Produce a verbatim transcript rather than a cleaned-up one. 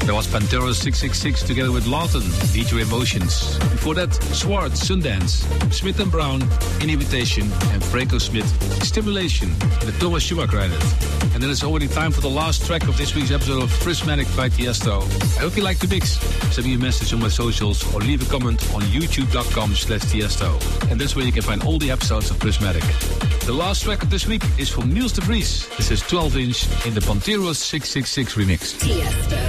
That was Pantera six six six together with Lawton, Need Your Emotions. Before that, Swart, Sundance, Smith and Brown, Invitation, and Franco Smith, Stimulation, and the Thomas Schumacher edit. And then it's already time for the last track of this week's episode of Prismatic by Tiesto. I hope you like the mix. Send me a message on my socials or leave a comment on youtube.com slash Tiesto. And that's where you can find all the episodes of Prismatic. The last track of this week is from Niels de Vries. This is twelve inch in the Pantera six six six remix. Tiesto.